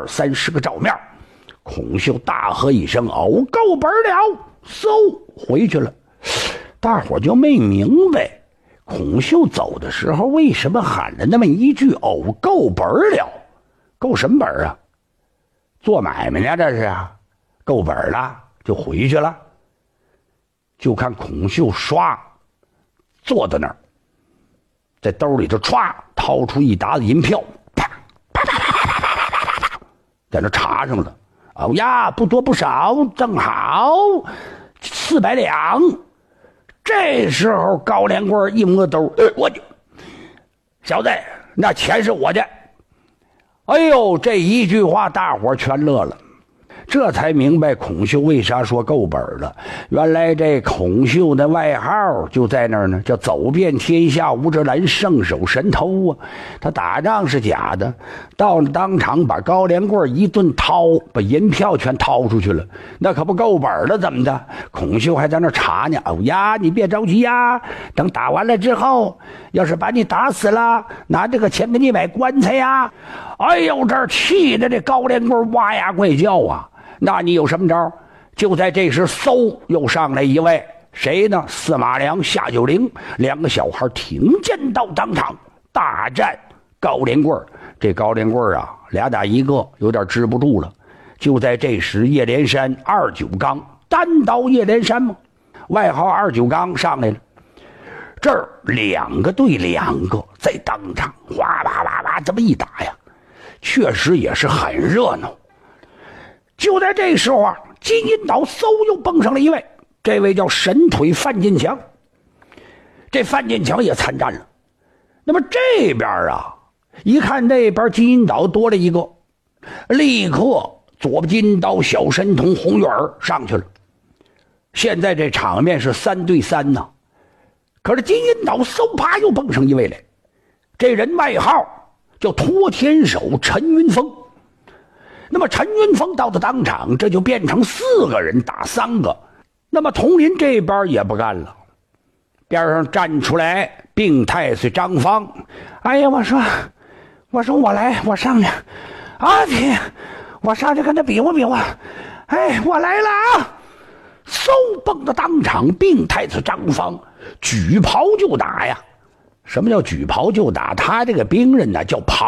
20-30个照面。孔秀大喝一声：“哦，够本了！”嗖回去了。大伙就没明白，孔秀走的时候为什么喊了那么一句：“哦，够本了！”够什么本啊？做买卖呢，这是啊，够本了就回去了。就看孔秀唰坐在那儿，在兜里头歘掏出一沓子银票，啪啪啪啪啪啪啪啪啪，在那插上了。哦呀，不多不少，正好400两。这时候高连贵一摸兜，我就小子，那钱是我的。哎呦，这一句话大伙全乐了，这才明白孔秀为啥说够本了。原来这孔秀的外号就在那儿呢，叫走遍天下无遮拦，圣手神偷啊。他打仗是假的，到了当场把高连贵一顿掏，把银票全掏出去了，那可不够本了，怎么的？孔秀还在那查呢。哦呀，你别着急呀，等打完了之后，要是把你打死了，拿这个钱给你买棺材呀。哎呦，这气的这高连贵哇呀怪叫啊！那你有什么招？就在这时，嗖又上来一位，谁呢？司马良、夏九龄2个小孩挺剑到当场大战高连贵。这高连贵啊，2打1个，有点支不住了。就在这时，叶连山29刚单刀叶连山嘛，外号29刚上来了。这儿2个对2个在当场哗哇哇哇这么一打呀，确实也是很热闹。就在这时候啊，金银岛嗖又蹦上了一位，这位叫神腿范进强。这范进强也参战了。那么这边啊，一看那边金银岛多了一个，立刻左金刀小神童洪远上去了。现在这场面是3对3呢。可是金银岛嗖啪又蹦上一位来，这人外号叫托天手陈云峰。那么陈云峰到了当场，这就变成4个人打3个。那么佟林这边也不干了，边上站出来并太岁张方。哎呀，我说我来，我上去啊！天，我上去跟他比划比划。哎，我来了啊！嗖蹦到当场，并太岁张方举袍就打呀。什么叫举袍就打？他这个兵人呢叫袍